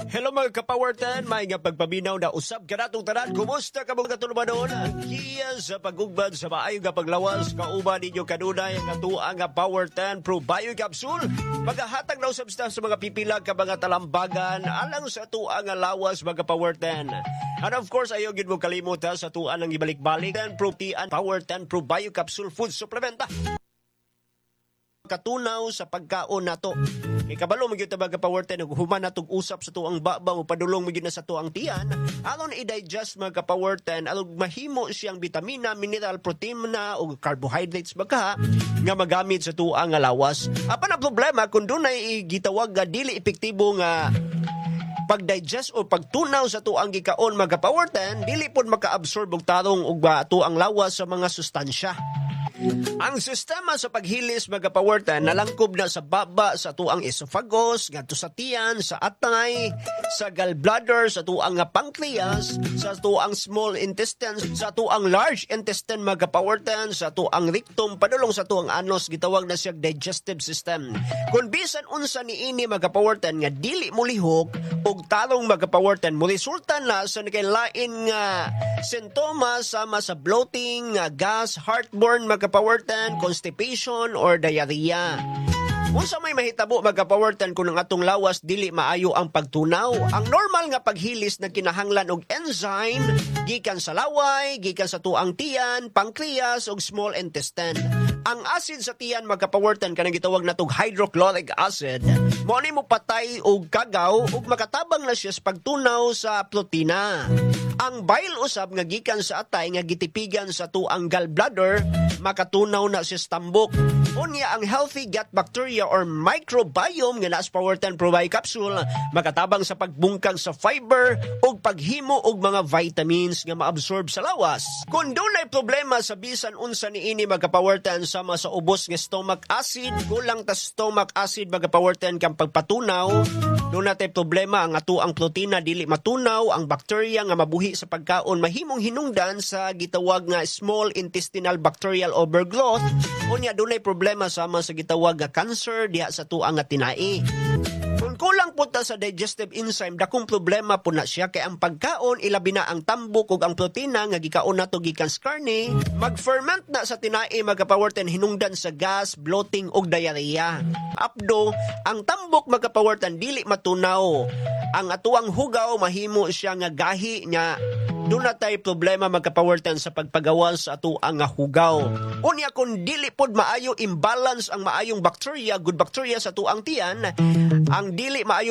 Hello mga ka-Power 10, may nga pagpaminaw na usab ka natong tanan. Kumusta ka mga tulumanon? Ang kiya sa pagugban sa maayong nga paglawas, kauban ninyo kanunay ang atuang nga Power 10 Probio Capsule. Magahatag na usab sa mga pipilag ka mga talambagan alang sa atuang nga lawas mga Power 10. And of course, ayaw gid mo kalimot sa atuan ng ibalik-balik and Protein Power 10 Probio Capsule Food Supplement. Katunaw sa pagkaon nato. Ikabalo magyud ta mga Power 10 ug human natog usap sa tuang babang o padulong magyud na sa tuang tiyan aron i-digest mga Power 10 aron mahimo siyang bitamina, mineral, proteina ug carbohydrates baka nga magamit sa tuang lawas. Apan ang problema kung dunay gitawag nga dili epektibo nga pag-digest o pagtunaw sa tuang gikaon mga Power 10, dili pod maka-absorb og tarong ug tuang lawas sa mga sustansya. Ang sistema sa paghilis mga Power 10 nalangkob na sa baba sa tuang esophagus, ngadto sa tiyan, sa atay, sa gallbladder, sa tuang pancreas, sa tuang small intestine, sa tuang large intestine mga Power 10, sa tuang rectum, padulong sa tuang anus, gitawag na siya digestive system. Kung bisan unsa niini mga Power 10 nga dili mo lihok og tarong mga Power 10 mo resulta na sa naglain nga sintomas sama sa bloating, gas, heartburn mga Power 10, constipation or diarrhea. Unsa may mahitabo mga Power 10 kung ang atong lawas dili maayo ang pagtunaw? Ang normal nga paghilis na kinahanglan og enzyme gikan sa laway, gikan sa tuang tiyan, pancreas ug small intestine. Ang acid sa tiyan mga Power 10 kanang gitawag natong hydrochloric acid, mao ni mo patay og kagaw ug makatabang na siya sa pagtunaw sa protina. Ang bile usab nga gikan sa atay nga gitipigan sa tuang gallbladder, makatunaw na siya sa tambok. Unya ang healthy gut bacteria or microbiome nga naa sa Power 10 Probio Capsule makatabang sa pagbungkag sa fiber ug paghimo og mga vitamins nga maabsorb sa lawas. Kung dunay problema sa bisan unsa niini mga Power 10 sama sa ubos nga stomach acid, kulang ta stomach acid mga Power 10 kang pagpatunaw, doon natay problema ang atuang protina dili matunaw, ang bacteria nga mabuhi sa pagkaon mahimong hinungdan sa gitawag nga small intestinal bacterial overgrowth. Unya dunay problema sama sa gitawag nga cancer diha sa tuang nga tinai. Kung kulang po ta sa digestive enzyme, dakong problema po na siya kay ang pagkaon ilabi na ang tambok ug ang protina nga gikaon nato gikan sa karne, mag-ferment na sa tinai mga Power 10 hinungdan sa gas, bloating ug diarrhea. Apdo, ang tambok mga Power 10 dili matunaw. Ang atuang hugaw mahimo siya nga gahi nya doon na tayo problema mga Power 10 sa pagpagawa sa atuang nga hugaw. Unya kung dili pod maayo imbalance ang maayong bacteria, good bacteria sa tuang tiyan, ang dili maayo